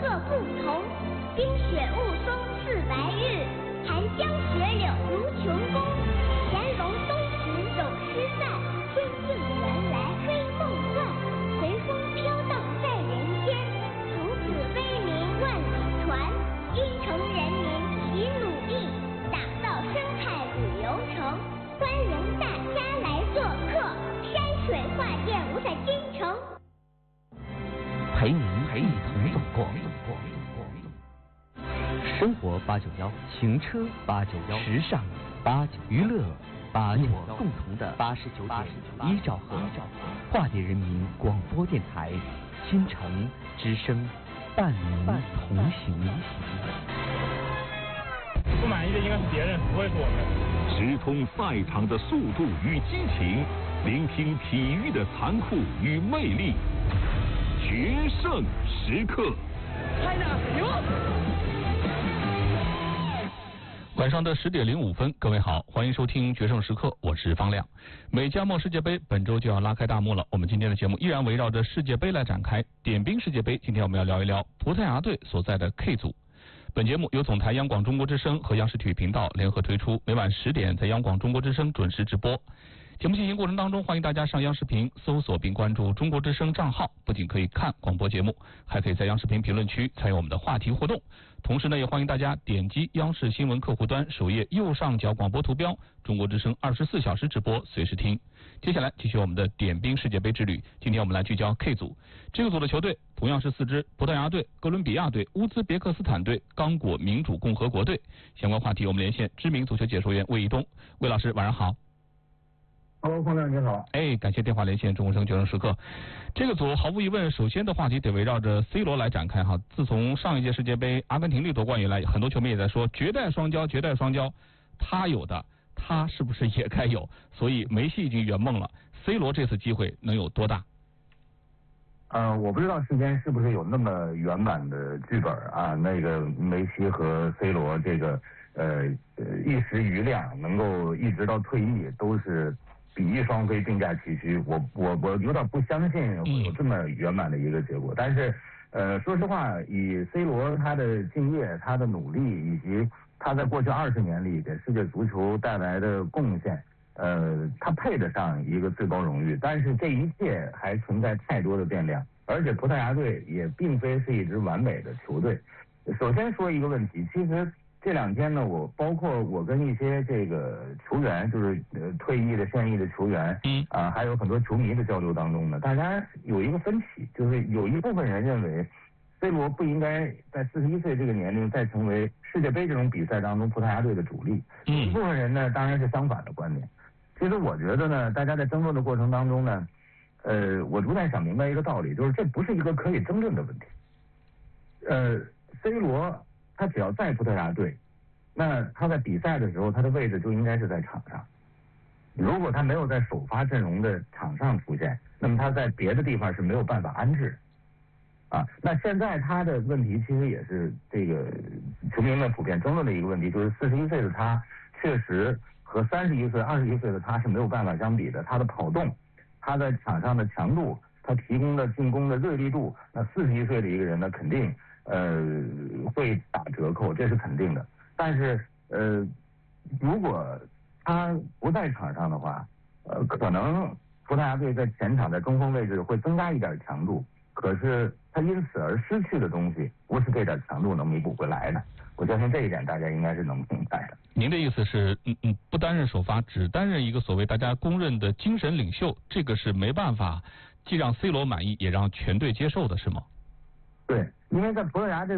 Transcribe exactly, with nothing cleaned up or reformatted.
不同。冰雪雾凇似白日，寒江雪柳如琼宫。乾隆东巡有诗赞，春尽原来黑梦幻。随风飘荡在人间，从此威名万里传。京城人民齐努力，打造生态旅游城。欢迎大家来做客，山水画雁五彩京城。 陪您一同走过生活八九幺，行车八九幺，时尚八九，娱乐八九幺，共同的八十九点一兆赫，化蝶人民广播电台，京城之声，伴您同行。 不满意的应该是别人，不会是我们。 直通赛场的速度与激情，聆听体育的残酷与魅力。决胜时刻， 开的牛！ 晚上的十点零五分，各位好，欢迎收听《决胜时刻》，我是方亮。美加墨世界杯本周就要拉开大幕了，我们今天的节目依然围绕着世界杯来展开。点兵世界杯，今天我们要聊一聊葡萄牙队所在的 K 组。本节目由总台央广中国之声和央视体育频道联合推出，每晚十点在央广中国之声准时直播。节目进行过程当中，欢迎大家上央视频搜索并关注中国之声账号，不仅可以看广播节目，还可以在央视频评论区参与我们的话题互动。同时呢，也欢迎大家点击央视新闻客户端首页右上角广播图标，中国之声二十四小时直播，随时听。接下来继续我们的点兵世界杯之旅，今天我们来聚焦 K 组。这个组的球队同样是四支：葡萄牙队、哥伦比亚队、乌兹别克斯坦队、刚果民主共和国队。相关话题我们连线知名足球解说员魏一东。魏老师晚上好。 Hello， 方亮你好。 哎，感谢电话连线中国生决胜时刻。这个组毫无疑问，首先的话题得围绕着 C 罗来展开哈。自从上一届世界杯阿根廷队夺冠以来，很多球迷也在说绝代双骄，绝代双骄，他有的，他是不是也该有？所以梅西已经圆梦了 ，C 罗这次机会能有多大？ 呃，我不知道世间是不是有那么圆满的剧本啊？那个梅西和 C 罗这个呃一时余亮，能够一直到退役都是比翼双飞，并驾齐驱。我我我有点不相信会有这么圆满的一个结果。但是呃，说实话，以 C 罗他的敬业、他的努力，以及他在过去二十年里给世界足球带来的贡献，呃，他配得上一个最高荣誉。但是这一切还存在太多的变量，而且葡萄牙队也并非是一支完美的球队。首先说一个问题，其实这两天呢，我包括我跟一些这个球员，就是呃退役的、现役的球员，嗯啊，还有很多球迷的交流当中呢，大家有一个分歧，就是有一部分人认为 C 罗不应该在四十一岁这个年龄再成为世界杯这种比赛当中葡萄牙队的主力。有一部分人呢，当然是相反的观点。其实我觉得呢，大家在争论的过程当中呢，呃，我逐渐想明白一个道理，就是这不是一个可以争论的问题。呃 ，C 罗他只要在葡萄牙队，那他在比赛的时候，他的位置就应该是在场上。如果他没有在首发阵容的场上出现，那么他在别的地方是没有办法安置啊。那现在他的问题其实也是这个球迷们普遍争论的一个问题，就是四十一岁的他确实和三十一岁、二十一岁的他是没有办法相比的。他的跑动，他在场上的强度，他提供的进攻的锐利度，那四十一岁的一个人呢，肯定呃会打折扣，这是肯定的。但是呃，如果他不在场上的话，呃，可能葡萄牙队在前场在中锋位置会增加一点强度，可是他因此而失去的东西，不是这点强度能弥补回来的。我相信这一点大家应该是能明白的。 您的意思是，嗯嗯，不担任首发，只担任一个所谓大家公认的精神领袖，这个是没办法既让 C 罗满意，也让全队接受的，是吗？ 对，因为在葡萄牙这